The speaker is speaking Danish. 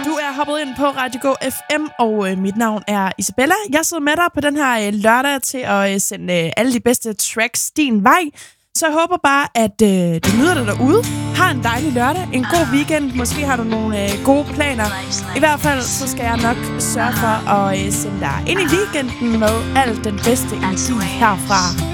Du er hoppet ind på Radio Go FM, og mit navn er Isabella. Jeg sidder med dig på den her lørdag til at sende alle de bedste tracks din vej. Så jeg håber bare, at du nyder det derude. Har en dejlig lørdag, en god weekend. Måske har du nogle gode planer. I hvert fald så skal jeg nok sørge for at sende dig ind i weekenden med al den bedste energi herfra